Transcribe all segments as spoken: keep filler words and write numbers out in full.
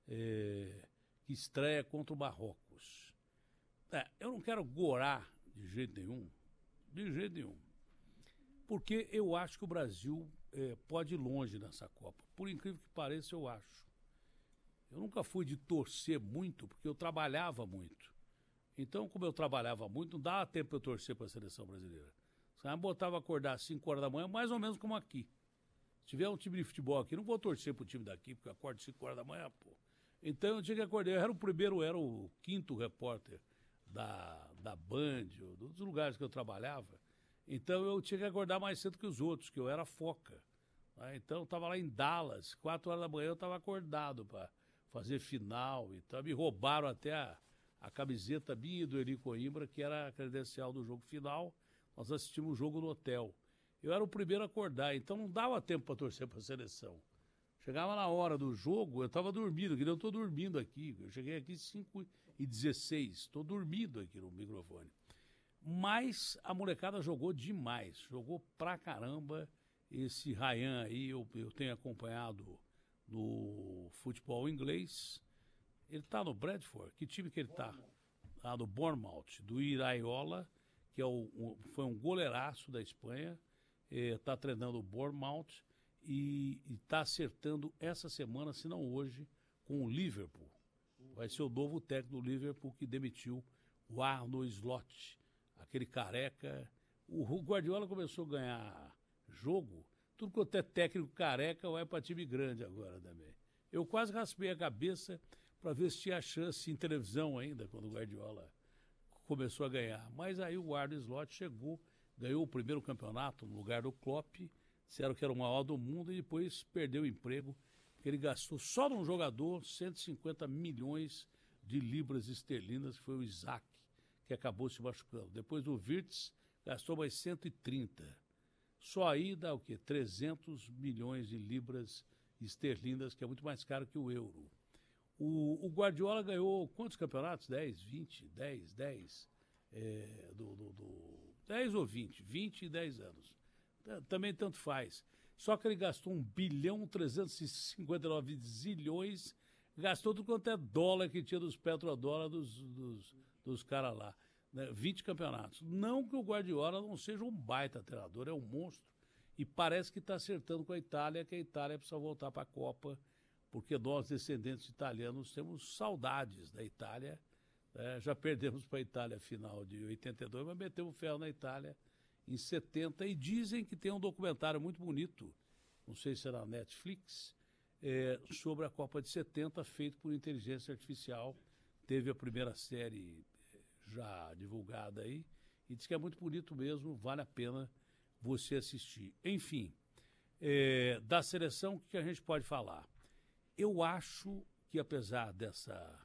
é, que estreia contra o Marrocos. É, eu não quero gorar de jeito nenhum, de jeito nenhum, porque eu acho que o Brasil é, pode ir longe nessa Copa. Por incrível que pareça, eu acho. Eu nunca fui de torcer muito, porque eu trabalhava muito. Então, como eu trabalhava muito, não dava tempo para eu torcer para a seleção brasileira. Você me botava acordar às cinco horas da manhã, mais ou menos como aqui. Se tiver um time de futebol aqui, não vou torcer pro time daqui, porque eu acordo às cinco horas da manhã, pô. Então eu tinha que acordar. Eu era o primeiro, eu era o quinto repórter da, da Band, dos lugares que eu trabalhava. Então eu tinha que acordar mais cedo que os outros, que eu era foca. Né? Então eu estava lá em Dallas, quatro horas da manhã eu estava acordado para fazer final e tal. Me roubaram até a, a camiseta minha e do Eri Coimbra, que era a credencial do jogo final. Nós assistimos o jogo no hotel. Eu era o primeiro a acordar, então não dava tempo para torcer para a seleção. Chegava na hora do jogo, eu estava dormindo, que eu estou dormindo aqui. Eu cheguei aqui às cinco e dezesseis, estou dormindo aqui no microfone. Mas a molecada jogou demais, jogou pra caramba. Esse Ryan aí, eu, eu tenho acompanhado no futebol inglês. Ele está no Bradford? Que time que ele está? Ah, do Bournemouth, do Iraola, que é o, um, foi um goleiraço da Espanha. Está eh, treinando o Bournemouth e está acertando essa semana, se não hoje, com o Liverpool. Vai ser o novo técnico do Liverpool que demitiu o Arne Slot, aquele careca. O, o Guardiola começou a ganhar jogo, tudo quanto é técnico careca vai para time grande agora também. Eu quase raspei a cabeça para ver se tinha chance em televisão ainda, quando o Guardiola começou a ganhar. Mas aí o Arne Slot chegou, ganhou o primeiro campeonato no lugar do Klopp, disseram que era o maior do mundo e depois perdeu o emprego, porque ele gastou só num jogador cento e cinquenta milhões de libras esterlinas, que foi o Isaac, que acabou se machucando. Depois o Wirtz gastou mais cento e trinta. Só aí dá o quê? trezentos milhões de libras esterlinas, que é muito mais caro que o euro. O, o Guardiola ganhou quantos campeonatos? dez, vinte, dez, dez. É, do, do, do dez ou vinte, vinte e dez anos. Também tanto faz. Só que ele gastou um bilhão trezentos e cinquenta e nove zilhões, gastou tudo quanto é dólar que tinha dos petrodólares dos, dos, dos caras lá. Né? vinte campeonatos. Não que o Guardiola não seja um baita treinador, é um monstro. E parece que está acertando com a Itália, que a Itália precisa voltar para a Copa, porque nós, descendentes italianos, temos saudades da Itália. É, já perdemos para a Itália a final de oitenta e dois, mas metemos ferro na Itália em setenta. E dizem que tem um documentário muito bonito, não sei se será na Netflix, é, sobre a Copa de setenta, feito por inteligência artificial. Teve a primeira série já divulgada aí, e diz que é muito bonito mesmo, vale a pena você assistir. Enfim, é, da seleção, o que a gente pode falar? Eu acho que, apesar dessa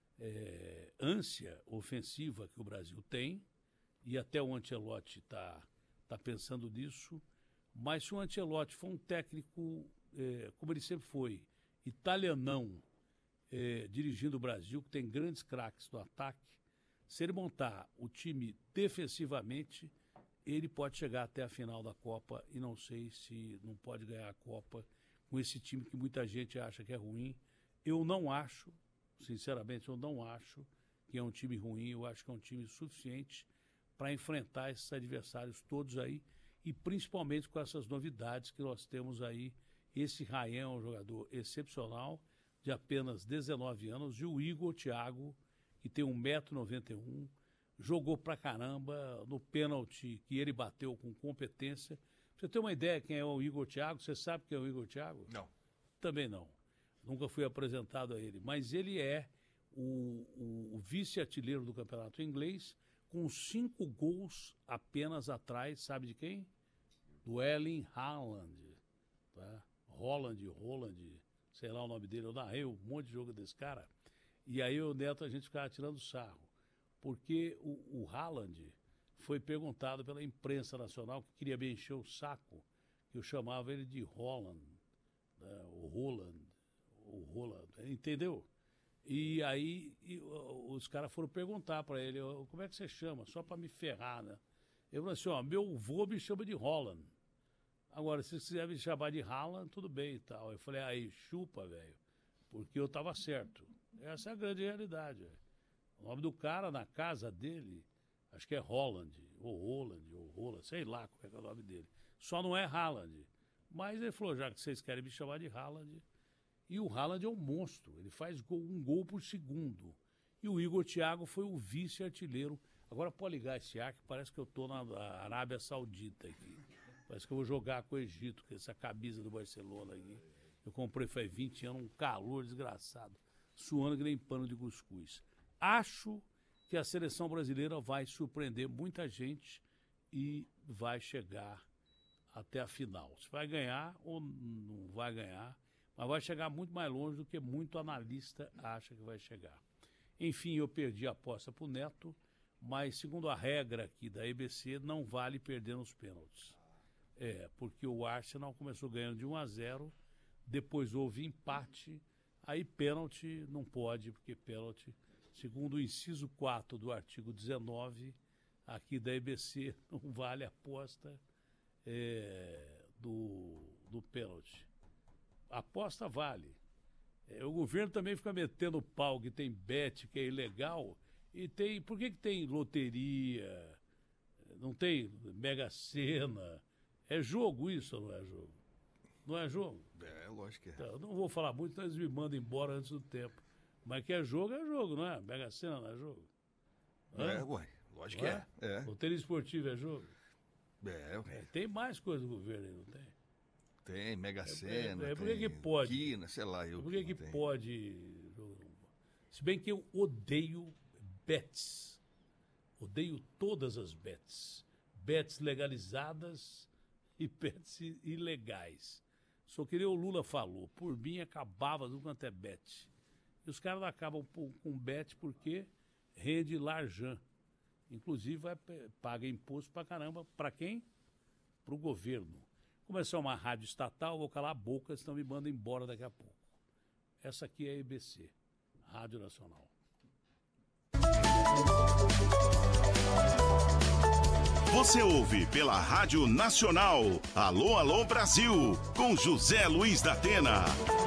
É, ânsia ofensiva que o Brasil tem, e até o Ancelotti está tá pensando nisso, mas se o Ancelotti for um técnico, é, como ele sempre foi, italianão, é, dirigindo o Brasil, que tem grandes craques no ataque, se ele montar o time defensivamente, ele pode chegar até a final da Copa, e não sei se não pode ganhar a Copa com esse time que muita gente acha que é ruim. Eu não acho. Sinceramente, eu não acho que é um time ruim, eu acho que é um time suficiente para enfrentar esses adversários todos aí, e principalmente com essas novidades que nós temos aí. Esse Ryan é um jogador excepcional, de apenas dezenove anos, e o Igor Thiago, que tem um metro e noventa e um, jogou pra caramba no pênalti que ele bateu com competência. Você tem uma ideia quem é o Igor Thiago? Você sabe quem é o Igor Thiago? Não. Também não. Nunca fui apresentado a ele, mas ele é o, o, o vice-artilheiro do campeonato inglês, com cinco gols apenas atrás, sabe de quem? Do Erling Haaland. Tá? Holland, Holland, sei lá o nome dele, eu narrei um monte de jogo desse cara, e aí o Neto a gente ficava tirando sarro, porque o, o Haaland foi perguntado pela imprensa nacional, que queria me encher o saco, que eu chamava ele de Holland, né? o Holland, o Roland, entendeu? E aí e, os caras foram perguntar para ele, como é que você chama? Só para me ferrar, né? Eu falei assim, ó, meu avô me chama de Holland. Agora, se você quiser me chamar de Haaland, tudo bem e tal. Eu falei, aí, chupa, velho. porque eu estava certo. Essa é a grande realidade. O nome do cara na casa dele, acho que é Holland, ou Holland, ou Holland, sei lá qual é, é o nome dele. Só não é Haaland. Mas ele falou, já que vocês querem me chamar de Haaland. E o Haaland é um monstro, ele faz gol, um gol por segundo. E o Igor Thiago foi o vice-artilheiro. Agora pode ligar esse ar que parece que eu estou na Arábia Saudita aqui. Parece que eu vou jogar com o Egito, com essa camisa do Barcelona aqui. Eu comprei faz vinte anos, um calor desgraçado, suando que nem pano de cuscuz. Acho que a seleção brasileira vai surpreender muita gente e vai chegar até a final. Se vai ganhar ou não vai ganhar, mas vai chegar muito mais longe do que muito analista acha que vai chegar. Enfim, eu perdi a aposta para o Neto, mas segundo a regra aqui da E B C, não vale perder nos pênaltis. É, porque o Arsenal começou ganhando de um a zero, depois houve empate, aí pênalti não pode, porque pênalti, segundo o inciso quatro do artigo dezenove, aqui da E B C, não vale a aposta é, do, do pênalti. A aposta vale. É, o governo também fica metendo pau que tem bet, que é ilegal, e tem, por que que tem loteria, não tem Mega Sena? É jogo isso ou não é jogo? Não é jogo? É, lógico que é. Então, eu não vou falar muito, então eles me mandam embora antes do tempo. Mas que é jogo, é jogo, não é? Mega Sena não é jogo? Hã? É, ué, lógico não que é. é. Loteria esportiva é jogo? É, ué. É, tem mais coisa do governo aí, não tem? Tem, Mega Sena, é, é, por tem que pode? Quina, sei lá. Eu Por que que tem. pode? Se bem que eu odeio bets. Odeio todas as bets. Bets legalizadas e bets ilegais. Só que nem o Lula falou, por mim acabava do quanto é bet. E os caras acabam com bet porque rende larjan. Inclusive vai, paga imposto pra caramba. Pra quem? Pro governo. Como essa é uma rádio estatal, vou calar a boca, senão me mandam embora daqui a pouco. Essa aqui é a E B C, Rádio Nacional. Você ouve pela Rádio Nacional. Alô, alô, Brasil, com José Luiz da Atena.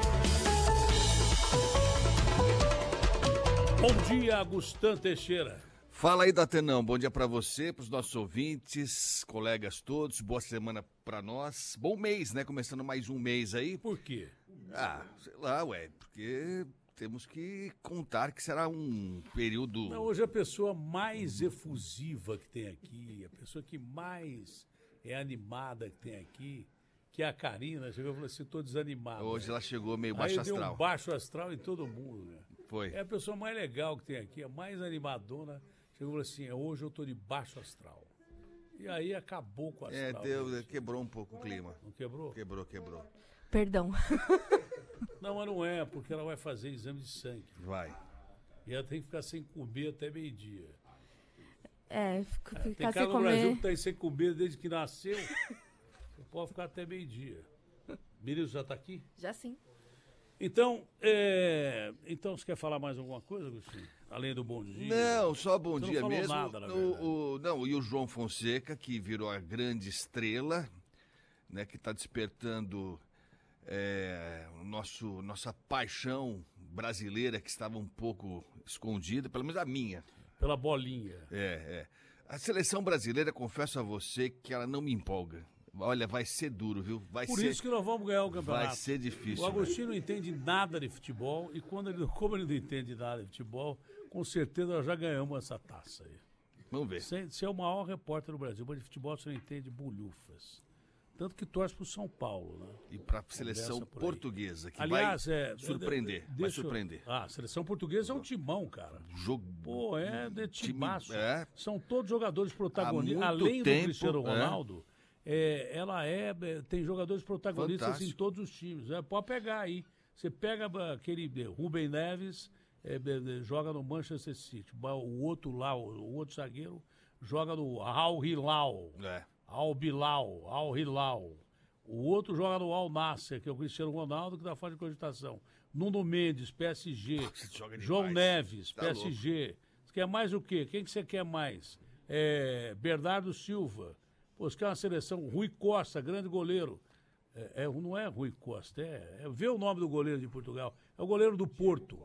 Bom dia, Gustavo Teixeira. Fala aí, Datenão. Bom dia pra você, pros nossos ouvintes, colegas todos. Boa semana pra nós. Bom mês, né? Começando mais um mês aí. Por quê? Ah, sei lá, ué. Porque temos que contar que será um período... Não, hoje a pessoa mais efusiva que tem aqui, a pessoa que mais é animada que tem aqui, que é a Karina, chegou e falou assim, tô desanimada. Hoje ela chegou meio Aí baixo deu astral. um baixo astral em todo mundo, né? Foi. É a pessoa mais legal que tem aqui, a mais animadona. Chegou e falou assim, hoje eu tô de baixo astral. E aí acabou com o astral. É, deu, quebrou um pouco o clima. Não quebrou? Quebrou, quebrou. Perdão. Não, mas não é, porque ela vai fazer exame de sangue. Vai. E ela tem que ficar sem comer até meio-dia. É, ficar Tem sem cara no comer. Brasil que tá aí sem comer desde que nasceu. Você pode ficar até meio-dia. Miriam já tá aqui? Já sim. Então, é... então você quer falar mais alguma coisa, Agostinho? Além do bom dia? Não, só bom Você dia não falou mesmo. nada, na o, o, não, e o João Fonseca, que virou a grande estrela, né, que está despertando é, o nosso, nossa paixão brasileira que estava um pouco escondida, pelo menos a minha. Pela bolinha. É, é. A seleção brasileira, confesso a você que ela não me empolga. Olha, vai ser duro, viu? Vai Por ser, isso que nós vamos ganhar o campeonato. vai ser difícil. O Agostinho não entende nada de futebol e quando ele, como ele não entende nada de futebol, com certeza nós já ganhamos essa taça aí. Vamos ver. Você, você é o maior repórter do Brasil, mas de futebol você não entende bolhufas. Tanto que torce pro São Paulo, né? E para a seleção Conversa por aí. portuguesa, que Aliás, vai é, surpreender. de- vai deixa eu- surpreender. Ah, a seleção portuguesa é um timão, cara. Jogo. Pô, é de timaço. é. São todos jogadores protagonistas. Há muito Além tempo, do Cristiano é. Ronaldo, é, ela é, é, tem jogadores protagonistas Fantástico. em todos os times. É, pode pegar aí. Você pega ah, aquele eh, Rubem Neves, é, é, joga no Manchester City. O outro lá, o, o outro zagueiro, joga no Al Hilal. É. Al Bilal, Al Hilal. O outro joga no Al Nasser, que é o Cristiano Ronaldo, que está fora de cogitação. Nuno Mendes, P S G. Você joga João demais. Neves, Tá P S G. Você quer mais o quê? Quem que você quer mais? É, Bernardo Silva. Pô, você quer uma seleção? Rui Costa, grande goleiro. É, é, não é Rui Costa, é, é. Vê o nome do goleiro de Portugal. É o goleiro do Porto.